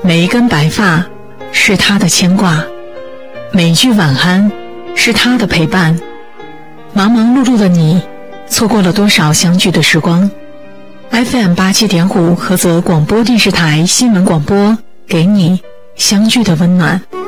每一根白发是他的牵挂，每一句晚安是他的陪伴。忙忙碌碌的你，错过了多少相聚的时光。 FM87.5 菏泽广播电视台新闻广播，给你相聚的温暖。